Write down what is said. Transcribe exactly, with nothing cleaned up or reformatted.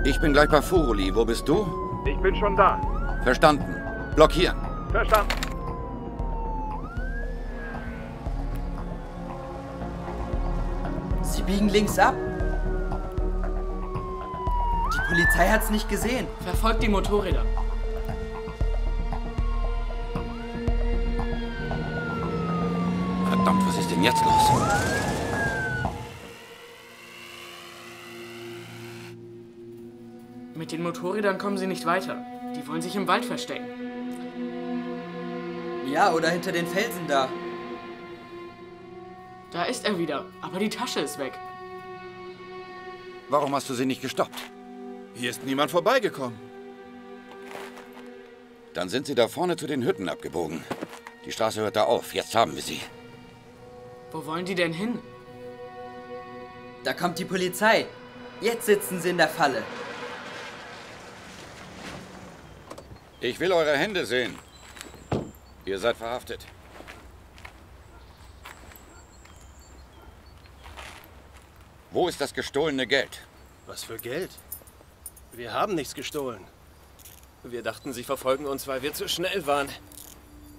Ich bin gleich bei Furuli. Wo bist du? Ich bin schon da. Verstanden. Blockieren. Verstanden. Sie biegen links ab. Die Polizei hat's nicht gesehen. Verfolgt die Motorräder. Verdammt, was ist denn jetzt los? Mit den Motorrädern kommen sie nicht weiter. Die wollen sich im Wald verstecken. Ja, oder hinter den Felsen da. Da ist er wieder, aber die Tasche ist weg. Warum hast du sie nicht gestoppt? Hier ist niemand vorbeigekommen. Dann sind sie da vorne zu den Hütten abgebogen. Die Straße hört da auf. Jetzt haben wir sie. Wo wollen die denn hin? Da kommt die Polizei. Jetzt sitzen sie in der Falle. Ich will eure Hände sehen. Ihr seid verhaftet. Wo ist das gestohlene Geld? Was für Geld? Wir haben nichts gestohlen. Wir dachten, sie verfolgen uns, weil wir zu schnell waren.